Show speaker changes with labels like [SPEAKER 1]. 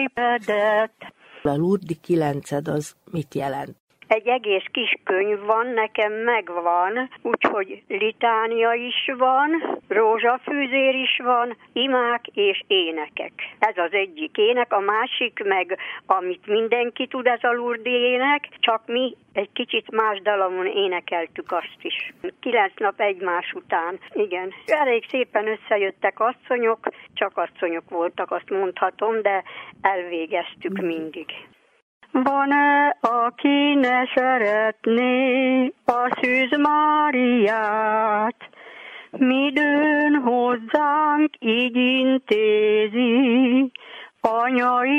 [SPEAKER 1] népedet.
[SPEAKER 2] A Lurdi 9 az mit jelent?
[SPEAKER 1] Egy egész kis könyv van, nekem megvan, úgyhogy litánia is van, rózsafűzér is van, imák és énekek. Ez az egyik ének, a másik meg, amit mindenki tud, ez a Lurdi ének, csak mi egy kicsit más dalamon énekeltük azt is. 9 nap egymás után, igen. Elég szépen összejöttek asszonyok, csak asszonyok voltak, azt mondhatom, de elvégeztük mindig. Van-e, aki ne szeretné a Szűz Máriát? Midőn hozzánk így intézi anyai